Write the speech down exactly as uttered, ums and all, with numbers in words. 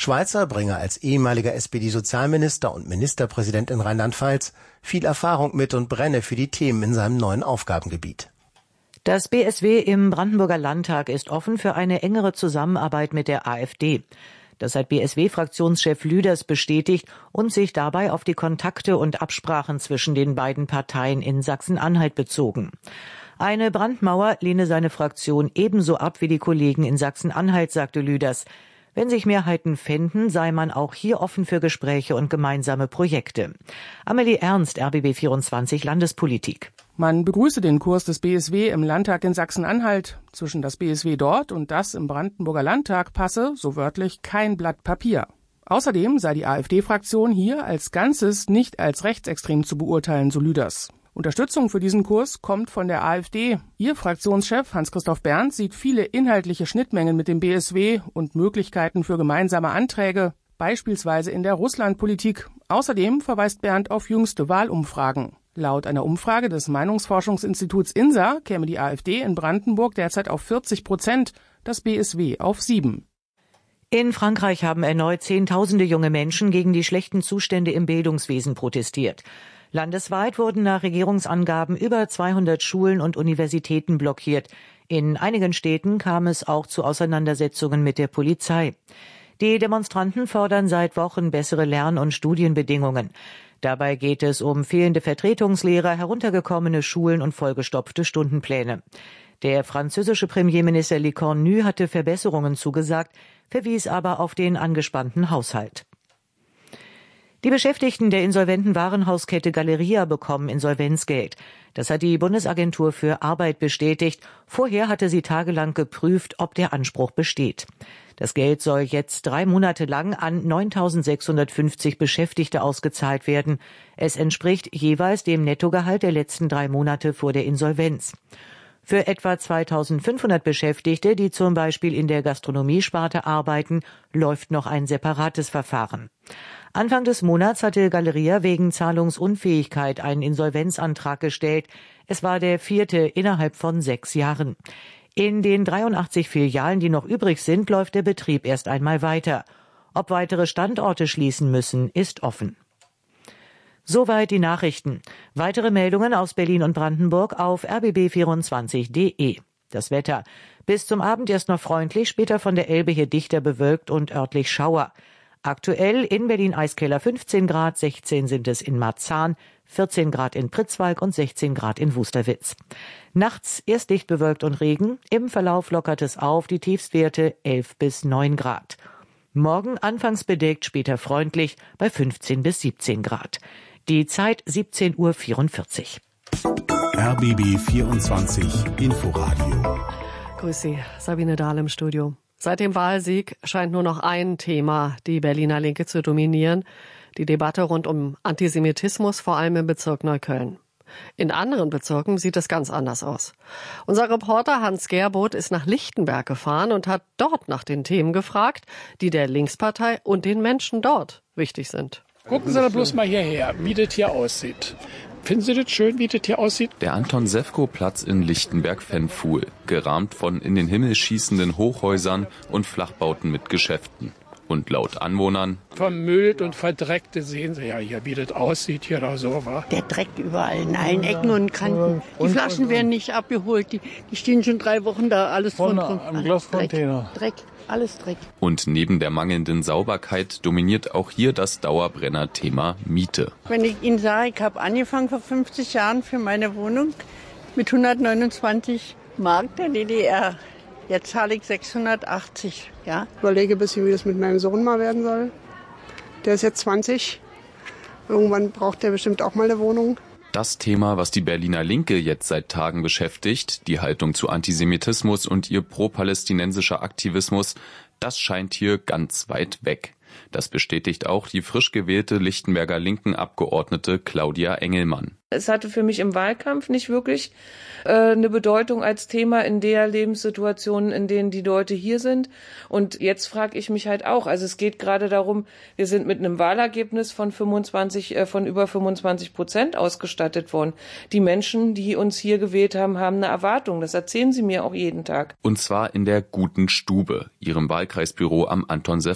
Schweizer bringe als ehemaliger S P D-Sozialminister und Ministerpräsident in Rheinland-Pfalz viel Erfahrung mit und brenne für die Themen in seinem neuen Aufgabengebiet. Das B S W im Brandenburger Landtag ist offen für eine engere Zusammenarbeit mit der AfD. Das hat B S W-Fraktionschef Lüders bestätigt und sich dabei auf die Kontakte und Absprachen zwischen den beiden Parteien in Sachsen-Anhalt bezogen. Eine Brandmauer lehne seine Fraktion ebenso ab wie die Kollegen in Sachsen-Anhalt, sagte Lüders. Wenn sich Mehrheiten fänden, sei man auch hier offen für Gespräche und gemeinsame Projekte. Amelie Ernst, R B B vierundzwanzig Landespolitik. Man begrüße den Kurs des B S W im Landtag in Sachsen-Anhalt. Zwischen das B S W dort und das im Brandenburger Landtag passe, so wörtlich, kein Blatt Papier. Außerdem sei die AfD-Fraktion hier als Ganzes nicht als rechtsextrem zu beurteilen, so Lüders. Unterstützung für diesen Kurs kommt von der AfD. Ihr Fraktionschef Hans-Christoph Berndt sieht viele inhaltliche Schnittmengen mit dem B S W und Möglichkeiten für gemeinsame Anträge, beispielsweise in der Russlandpolitik. Außerdem verweist Berndt auf jüngste Wahlumfragen. Laut einer Umfrage des Meinungsforschungsinstituts I N S A käme die AfD in Brandenburg derzeit auf vierzig Prozent, das B S W auf sieben. In Frankreich haben erneut Zehntausende junge Menschen gegen die schlechten Zustände im Bildungswesen protestiert. Landesweit wurden nach Regierungsangaben über zweihundert Schulen und Universitäten blockiert. In einigen Städten kam es auch zu Auseinandersetzungen mit der Polizei. Die Demonstranten fordern seit Wochen bessere Lern- und Studienbedingungen. Dabei geht es um fehlende Vertretungslehrer, heruntergekommene Schulen und vollgestopfte Stundenpläne. Der französische Premierminister Le Cornu hatte Verbesserungen zugesagt, verwies aber auf den angespannten Haushalt. Die Beschäftigten der insolventen Warenhauskette Galeria bekommen Insolvenzgeld. Das hat die Bundesagentur für Arbeit bestätigt. Vorher hatte sie tagelang geprüft, ob der Anspruch besteht. Das Geld soll jetzt drei Monate lang an neuntausendsechshundertfünfzig Beschäftigte ausgezahlt werden. Es entspricht jeweils dem Nettogehalt der letzten drei Monate vor der Insolvenz. Für etwa zweitausendfünfhundert Beschäftigte, die zum Beispiel in der Gastronomiesparte arbeiten, läuft noch ein separates Verfahren. Anfang des Monats hatte Galeria wegen Zahlungsunfähigkeit einen Insolvenzantrag gestellt. Es war der vierte innerhalb von sechs Jahren. In den dreiundachtzig Filialen, die noch übrig sind, läuft der Betrieb erst einmal weiter. Ob weitere Standorte schließen müssen, ist offen. Soweit die Nachrichten. Weitere Meldungen aus Berlin und Brandenburg auf r b b vierundzwanzig punkt d e. Das Wetter. Bis zum Abend erst noch freundlich, später von der Elbe hier dichter bewölkt und örtlich Schauer. Aktuell in Berlin-Eiskeller fünfzehn Grad, sechzehn sind es in Marzahn, vierzehn Grad in Pritzwalk und sechzehn Grad in Wusterwitz. Nachts erst dicht bewölkt und Regen, im Verlauf lockert es auf, die Tiefstwerte elf bis neun Grad. Morgen anfangs bedeckt, später freundlich bei fünfzehn bis siebzehn Grad. Die Zeit siebzehn Uhr vierundvierzig. R B B vierundzwanzig Inforadio. Grüß Sie, Sabine Dahl im Studio. Seit dem Wahlsieg scheint nur noch ein Thema die Berliner Linke zu dominieren, die Debatte rund um Antisemitismus, vor allem im Bezirk Neukölln. In anderen Bezirken sieht es ganz anders aus. Unser Reporter Hans Gerboth ist nach Lichtenberg gefahren und hat dort nach den Themen gefragt, die der Linkspartei und den Menschen dort wichtig sind. Gucken Sie doch bloß mal hierher, wie das hier aussieht. Finden Sie das schön, wie das hier aussieht? Der Anton-Sefko-Platz in Lichtenberg-Fennfuhl, gerahmt von in den Himmel schießenden Hochhäusern und Flachbauten mit Geschäften. Und laut Anwohnern... Vermüllt und verdreckt, das sehen Sie ja hier, wie das aussieht hier da so, wa? Der Dreck überall, in allen Ecken und Kanten. Die Flaschen werden nicht abgeholt, die, die stehen schon drei Wochen da, alles von am Glascontainer. Dreck, Dreck, alles Dreck. Und neben der mangelnden Sauberkeit dominiert auch hier das Dauerbrenner-Thema Miete. Wenn ich Ihnen sage, ich habe angefangen vor fünfzig Jahren für meine Wohnung mit hundertneunundzwanzig Mark der D D R. Jetzt zahle ich sechshundertachtzig, ja. Ich überlege ein bisschen, wie das mit meinem Sohn mal werden soll. Der ist jetzt zwanzig. Irgendwann braucht der bestimmt auch mal eine Wohnung. Das Thema, was die Berliner Linke jetzt seit Tagen beschäftigt, die Haltung zu Antisemitismus und ihr pro-palästinensischer Aktivismus, das scheint hier ganz weit weg. Das bestätigt auch die frisch gewählte Lichtenberger Linken-Abgeordnete Claudia Engelmann. Es hatte für mich im Wahlkampf nicht wirklich äh, eine Bedeutung als Thema in der Lebenssituation, in denen die Leute hier sind. Und jetzt frage ich mich halt auch, also es geht gerade darum, wir sind mit einem Wahlergebnis von fünfundzwanzig, äh, von über fünfundzwanzig Prozent ausgestattet worden. Die Menschen, die uns hier gewählt haben, haben eine Erwartung. Das erzählen sie mir auch jeden Tag. Und zwar in der Guten Stube, ihrem Wahlkreisbüro am Anton-Sefko